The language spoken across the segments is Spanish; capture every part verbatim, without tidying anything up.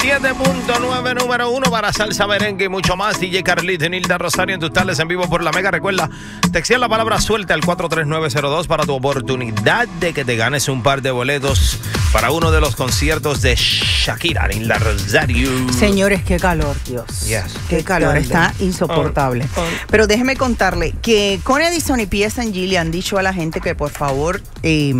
siete punto nueve, número uno para salsa, merengue y mucho más. D J Carlito y Nilda Rosario en tus tardes en vivo por La Mega. Recuerda, textear la palabra suelta al cuatro tres nueve cero dos para tu oportunidad de que te ganes un par de boletos para uno de los conciertos de Shakira, Nilda Rosario. Señores, qué calor, Dios. Yes. Qué calor, está insoportable. Oh, oh. Pero déjeme contarle que con Edison y P S and G le han dicho a la gente que por favor eh,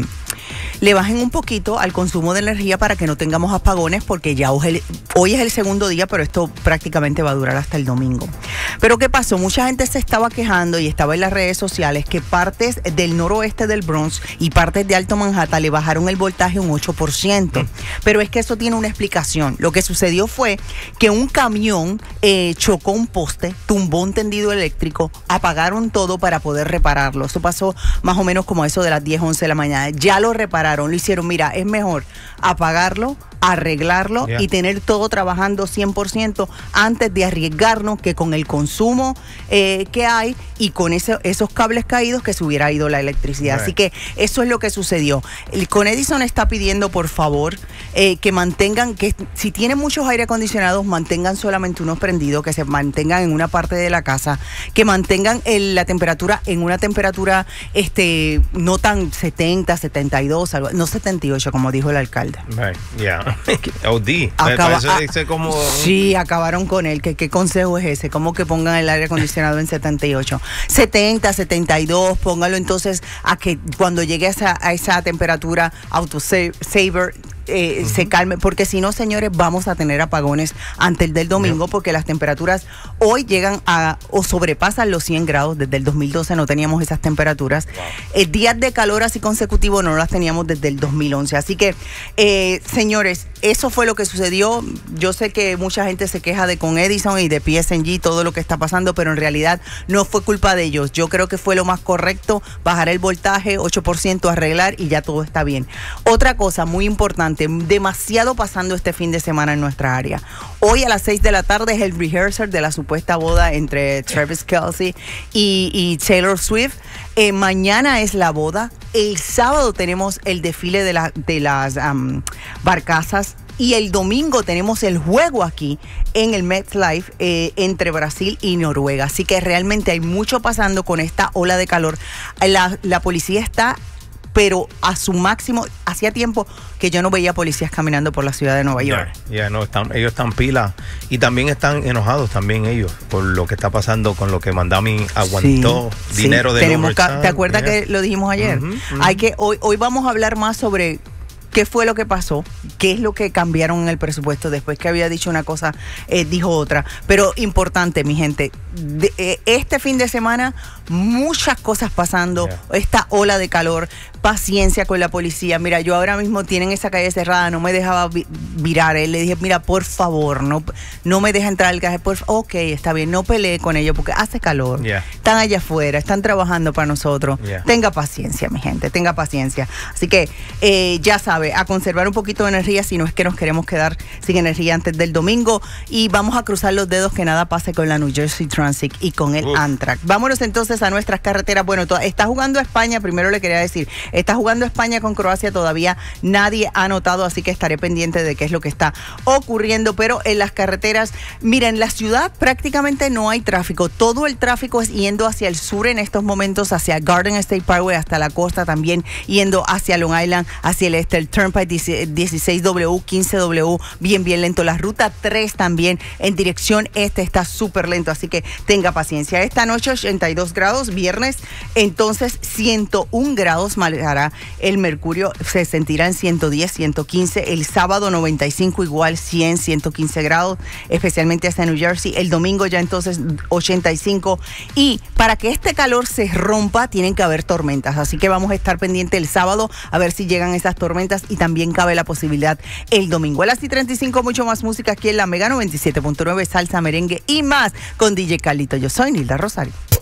le bajen un poquito al consumo de energía para que no tengamos apagones, porque ya hoy, hoy es el segundo día, pero esto prácticamente va a durar hasta el domingo. Pero ¿qué pasó? Mucha gente se estaba quejando y estaba en las redes sociales que partes del noroeste del Bronx y partes de Alto Manhattan le bajaron el voltaje un ocho por ciento. Mm. Pero es que eso tiene una explicación. Lo que sucedió fue que un camión eh, chocó un poste, tumbó un tendido eléctrico, apagaron todo para poder repararlo. Eso pasó más o menos como a eso de las diez, once de la mañana. Ya lo repararon. Lo hicieron, mira, es mejor apagarlo, arreglarlo yeah. y tener todo trabajando cien por ciento antes de arriesgarnos que con el consumo eh, que hay y con ese, esos cables caídos que se hubiera ido la electricidad. Right. Así que eso es lo que sucedió. El, con Edison está pidiendo, por favor, eh, que mantengan, que si tienen muchos aire acondicionados, mantengan solamente unos prendidos, que se mantengan en una parte de la casa, que mantengan el, la temperatura en una temperatura este no tan setenta, setenta y dos, algo, no setenta y ocho como dijo el alcalde. Right. Yeah. O D. Acaba, a, como... Sí, acabaron con él. ¿Qué, ¿Qué consejo es ese? ¿Cómo que pongan el aire acondicionado en setenta y ocho? setenta, setenta y dos, póngalo entonces a que cuando llegue a esa, a esa temperatura autosaver eh, uh-huh. se calme, porque si no, señores, vamos a tener apagones antes del domingo, yeah. porque las temperaturas hoy llegan a o sobrepasan los cien grados. Desde el dos mil doce no teníamos esas temperaturas. Wow. Eh, días de calor así consecutivos no las teníamos desde el dos mil once. Así que, eh, señores, eso fue lo que sucedió. Yo sé que mucha gente se queja de con Edison y de P S and G, todo lo que está pasando, pero en realidad no fue culpa de ellos. Yo creo que fue lo más correcto, bajar el voltaje, ocho por ciento, arreglar y ya todo está bien. Otra cosa muy importante, demasiado pasando este fin de semana en nuestra área. Hoy a las seis de la tarde es el rehearsal de la supuesta boda entre Travis Kelce y, y Taylor Swift. Eh, mañana es la boda. El sábado tenemos el desfile de, la, de las um, barcazas. Y el domingo tenemos el juego aquí en el MetLife eh, entre Brasil y Noruega. Así que realmente hay mucho pasando con esta ola de calor. La, la policía está, pero a su máximo. Hacía tiempo que yo no veía policías caminando por la ciudad de Nueva York. Ya, yeah, no, están, ellos están pilas y también están enojados también ellos por lo que está pasando con lo que Mandami aguantó sí, dinero sí. de Tenemos ca- ¿Te acuerdas yeah. que lo dijimos ayer? Uh-huh, uh-huh. Hay que hoy hoy vamos a hablar más sobre qué fue lo que pasó, qué es lo que cambiaron en el presupuesto. Después que había dicho una cosa, eh, dijo otra. Pero importante, mi gente, de, eh, este fin de semana muchas cosas pasando, yeah. esta ola de calor, paciencia con la policía. Mira, yo ahora mismo tienen esa calle cerrada, no me dejaba vi- virar. Él le dije, mira, por favor, no, no me deja entrar al garaje. Por, ok, está bien, no pelee con ellos porque hace calor. Yeah. Están allá afuera, están trabajando para nosotros. Yeah. Tenga paciencia, mi gente, tenga paciencia. Así que eh, ya saben, a conservar un poquito de energía, si no es que nos queremos quedar sin energía antes del domingo, y vamos a cruzar los dedos que nada pase con la New Jersey Transit y con el Uf. Amtrak. Vámonos entonces a nuestras carreteras. Bueno, to- está jugando España, primero le quería decir, está jugando España con Croacia, todavía nadie ha anotado, así que estaré pendiente de qué es lo que está ocurriendo, pero en las carreteras, miren, la ciudad prácticamente no hay tráfico, todo el tráfico es yendo hacia el sur en estos momentos, hacia Garden State Parkway, hasta la costa también, yendo hacia Long Island, hacia el este, el Turnpike dieciséis W, quince W, bien, bien lento. La ruta tres también en dirección este está súper lento, así que tenga paciencia. Esta noche ochenta y dos grados, viernes, entonces ciento uno grados, marcará el mercurio, se sentirá en ciento diez, ciento quince. El sábado noventa y cinco, igual cien, ciento quince grados, especialmente hacia New Jersey. El domingo ya entonces ochenta y cinco. Y para que este calor se rompa, tienen que haber tormentas, así que vamos a estar pendientes el sábado a ver si llegan esas tormentas, y también cabe la posibilidad el domingo. A las treinta y cinco, mucho más música aquí en la Mega noventa y siete punto nueve, salsa, merengue y más con D J Carlito. Yo soy Nilda Rosario.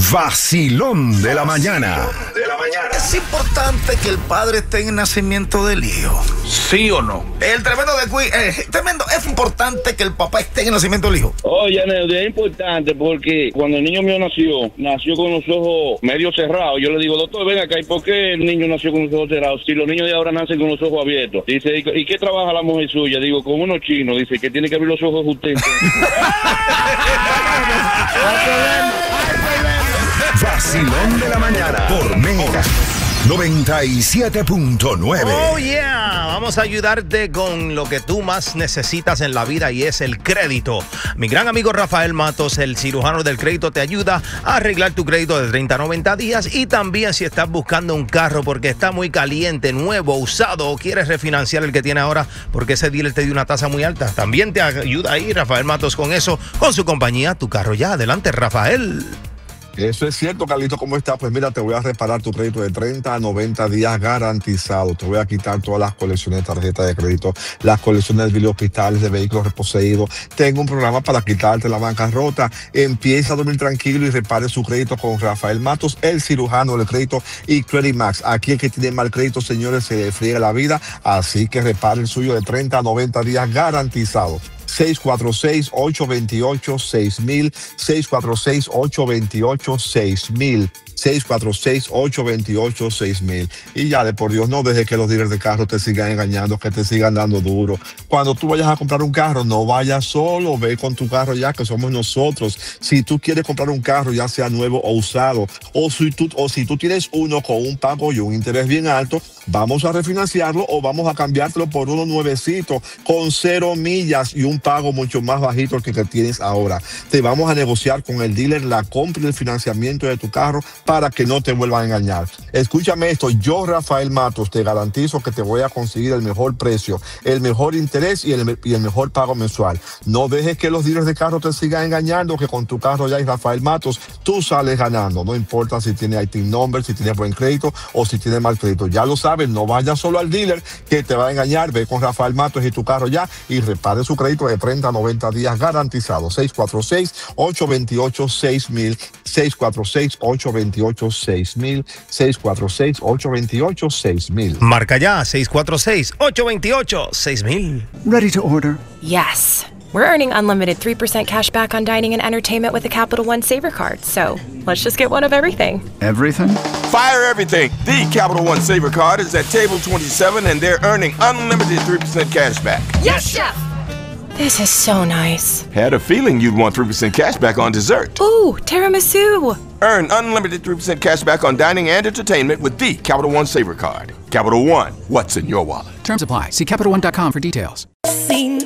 Vacilón de la mañana. De la mañana. ¿Es importante que el padre esté en el nacimiento del hijo? ¿Sí o no? El tremendo de Cui, eh, tremendo, ¿es importante que el papá esté en el nacimiento del hijo? Oye, es importante porque cuando el niño mío nació, nació con los ojos medio cerrados. Yo le digo, doctor, ven acá, ¿y por qué el niño nació con los ojos cerrados? Si los niños de ahora nacen con los ojos abiertos. Dice, ¿y qué trabaja la mujer suya? Digo, con unos chinos. Dice, que tiene que abrir los ojos usted. Vacilón de la mañana por Mega noventa y siete punto nueve. Oh yeah, vamos a ayudarte con lo que tú más necesitas en la vida y es el crédito. Mi gran amigo Rafael Matos, el cirujano del crédito, te ayuda a arreglar tu crédito de treinta a noventa días, y también si estás buscando un carro porque está muy caliente, nuevo, usado, o quieres refinanciar el que tiene ahora porque ese dealer te dio una tasa muy alta, también te ayuda ahí Rafael Matos con eso, con su compañía Tu Carro Ya. Adelante, Rafael. Eso es cierto, Carlito, ¿cómo estás? Pues mira, te voy a reparar tu crédito de treinta a noventa días garantizado. Te voy a quitar todas las colecciones de tarjetas de crédito, las colecciones de biles hospitales, de vehículos reposeídos. Tengo un programa para quitarte la bancarrota. Empieza a dormir tranquilo y repare su crédito con Rafael Matos, el cirujano del crédito, y Credit Max. Aquí el que tiene mal crédito, señores, se le friega la vida, así que repare el suyo de treinta a noventa días garantizado. seis cuatro seis, ocho dos ocho, seis mil, seis cuatro seis, ocho dos ocho, seis mil, seis cuatro seis, ocho dos ocho, seis mil. Y ya, de por Dios, no dejes que los dealers de carro te sigan engañando, que te sigan dando duro. Cuando tú vayas a comprar un carro, no vayas solo, ve con tu carro ya, que somos nosotros. Si tú quieres comprar un carro, ya sea nuevo o usado, o si tú, o si tú tienes uno con un pago y un interés bien alto, vamos a refinanciarlo o vamos a cambiártelo por uno nuevecito, con cero millas y un pago mucho más bajito que que tienes ahora. Te vamos a negociar con el dealer la compra y el financiamiento de tu carro para que no te vuelvan a engañar. Escúchame esto, yo, Rafael Matos, te garantizo que te voy a conseguir el mejor precio, el mejor interés y el, y el mejor pago mensual. No dejes que los dealers de carro te sigan engañando, que con tu carro ya y Rafael Matos tú sales ganando. No importa si tienes I T number, si tienes buen crédito o si tienes mal crédito. Ya lo sabes, no vayas solo al dealer que te va a engañar. Ve con Rafael Matos y Tu Carro Ya y repare su crédito de treinta a noventa días garantizado. seis cuatro seis, ocho dos ocho, seis mil, seis cuatro seis, ocho dos ocho, seis mil, seis cuatro seis, ocho dos ocho, seis mil. Marca ya, seis cuatro seis, ocho dos ocho, seis mil. Ready to order? Yes. We're earning unlimited three percent cash back on dining and entertainment with the Capital One Saver Card. So let's just get one of everything. Everything? Fire everything. The Capital One Saver Card is at table twenty-seven, and they're earning unlimited three percent cash back. Yes, Chef! This is so nice. Had a feeling you'd want three percent cash back on dessert. Ooh, tiramisu. Earn unlimited three percent cash back on dining and entertainment with the Capital One Saver Card. Capital One, what's in your wallet? Terms apply. See Capital One dot com for details.